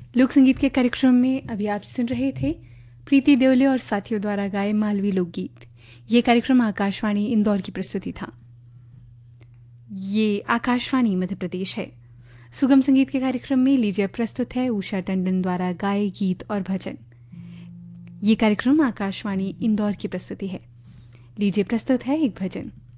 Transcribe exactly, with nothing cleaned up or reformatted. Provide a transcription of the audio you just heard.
लोक संगीत के कार्यक्रम में अभी आप सुन रहे थे प्रीति देवले और साथियों द्वारा गाए मालवी लोकगीत। ये कार्यक्रम आकाशवाणी इंदौर की प्रस्तुति था। ये आकाशवाणी मध्य प्रदेश है। सुगम संगीत के कार्यक्रम में लीजिए प्रस्तुत है उषा टंडन द्वारा गाए गीत और भजन। ये कार्यक्रम आकाशवाणी इंदौर की प्रस्तुति है। लीजिए प्रस्तुत है एक भजन।